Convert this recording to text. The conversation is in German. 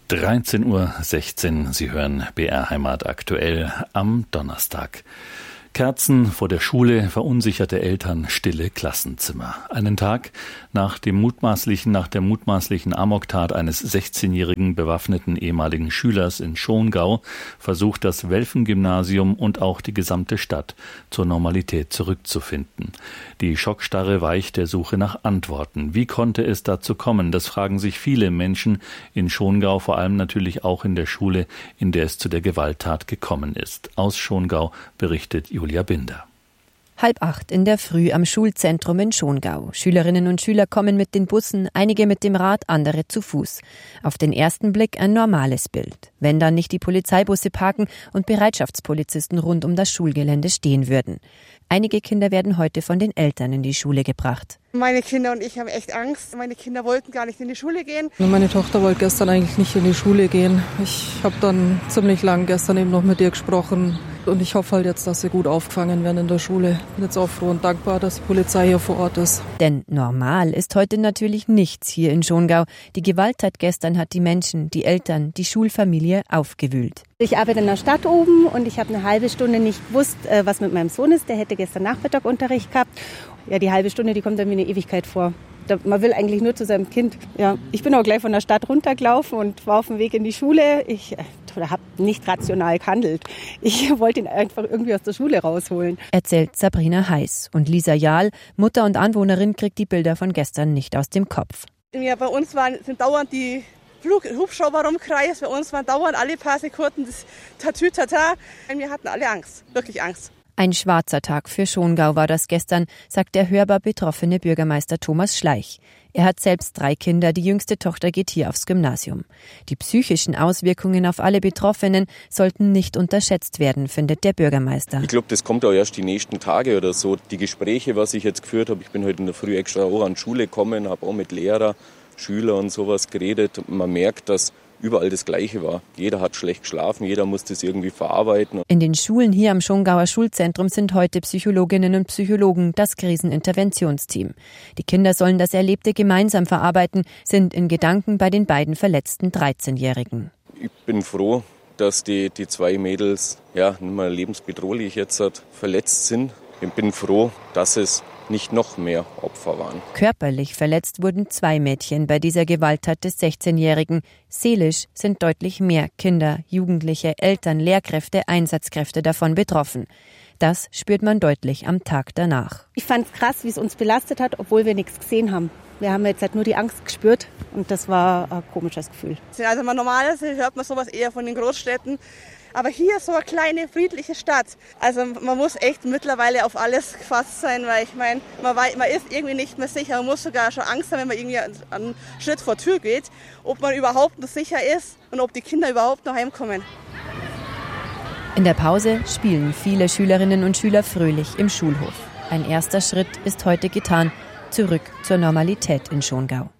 13:16 Uhr, Sie hören BR Heimat aktuell am Donnerstag. Kerzen vor der Schule, verunsicherte Eltern, stille Klassenzimmer. Einen Tag nach der mutmaßlichen Amoktat eines 16-jährigen bewaffneten ehemaligen Schülers in Schongau versucht das Welfen-Gymnasium und auch die gesamte Stadt zur Normalität zurückzufinden. Die Schockstarre weicht der Suche nach Antworten. Wie konnte es dazu kommen? Das fragen sich viele Menschen in Schongau, vor allem natürlich auch in der Schule, in der es zu der Gewalttat gekommen ist. Aus Schongau berichtet Julia Binder. 7:30 in der Früh am Schulzentrum in Schongau. Schülerinnen und Schüler kommen mit den Bussen, einige mit dem Rad, andere zu Fuß. Auf den ersten Blick ein normales Bild. Wenn dann nicht die Polizeibusse parken und Bereitschaftspolizisten rund um das Schulgelände stehen würden. Einige Kinder werden heute von den Eltern in die Schule gebracht. Meine Kinder und ich haben echt Angst. Meine Kinder wollten gar nicht in die Schule gehen. Meine Tochter wollte gestern eigentlich nicht in die Schule gehen. Ich habe dann ziemlich lang gestern eben noch mit ihr gesprochen. Und ich hoffe halt jetzt, dass sie gut aufgefangen werden in der Schule. Ich bin jetzt auch froh und dankbar, dass die Polizei hier vor Ort ist. Denn normal ist heute natürlich nichts hier in Schongau. Die Gewalttat gestern hat die Menschen, die Eltern, die Schulfamilie aufgewühlt. Ich arbeite in der Stadt oben und ich habe eine halbe Stunde nicht gewusst, was mit meinem Sohn ist. Der hätte gestern Nachmittag Unterricht gehabt. Ja, die halbe Stunde, die kommt dann wie eine Ewigkeit vor. Man will eigentlich nur zu seinem Kind. Ja, ich bin auch gleich von der Stadt runtergelaufen und war auf dem Weg in die Schule. Ich habe nicht rational gehandelt. Ich wollte ihn einfach irgendwie aus der Schule rausholen. Erzählt Sabrina Heiß. Und Lisa Jahl, Mutter und Anwohnerin, kriegt die Bilder von gestern nicht aus dem Kopf. Ja, bei uns sind dauernd die Hubschrauber rumkreist. Bei uns waren dauernd alle paar Sekunden das Tatütata. Wir hatten alle Angst, wirklich Angst. Ein schwarzer Tag für Schongau war das gestern, sagt der hörbar betroffene Bürgermeister Thomas Schleich. Er hat selbst 3 Kinder, die jüngste Tochter geht hier aufs Gymnasium. Die psychischen Auswirkungen auf alle Betroffenen sollten nicht unterschätzt werden, findet der Bürgermeister. Ich glaube, das kommt auch erst die nächsten Tage oder so. Die Gespräche, was ich jetzt geführt habe, ich bin heute in der Früh extra auch an die Schule gekommen, habe auch mit Lehrer, Schüler und sowas geredet. Man merkt, dass überall das Gleiche war. Jeder hat schlecht geschlafen, jeder muss das irgendwie verarbeiten. In den Schulen hier am Schongauer Schulzentrum sind heute Psychologinnen und Psychologen das Kriseninterventionsteam. Die Kinder sollen das Erlebte gemeinsam verarbeiten, sind in Gedanken bei den beiden verletzten 13-Jährigen. Ich bin froh, dass die 2 Mädels nicht mehr lebensbedrohlich jetzt verletzt sind. Ich bin froh, dass es nicht noch mehr Opfer waren. Körperlich verletzt wurden 2 Mädchen bei dieser Gewalttat des 16-Jährigen. Seelisch sind deutlich mehr Kinder, Jugendliche, Eltern, Lehrkräfte, Einsatzkräfte davon betroffen. Das spürt man deutlich am Tag danach. Ich fand es krass, wie es uns belastet hat, obwohl wir nichts gesehen haben. Wir haben jetzt halt nur die Angst gespürt und das war ein komisches Gefühl. Also normalerweise hört man sowas eher von den Großstädten. Aber hier so eine kleine, friedliche Stadt. Also man muss echt mittlerweile auf alles gefasst sein, weil ich meine, man ist irgendwie nicht mehr sicher. Man muss sogar schon Angst haben, wenn man irgendwie einen Schritt vor Tür geht, ob man überhaupt noch sicher ist und ob die Kinder überhaupt noch heimkommen. In der Pause spielen viele Schülerinnen und Schüler fröhlich im Schulhof. Ein erster Schritt ist heute getan, zurück zur Normalität in Schongau.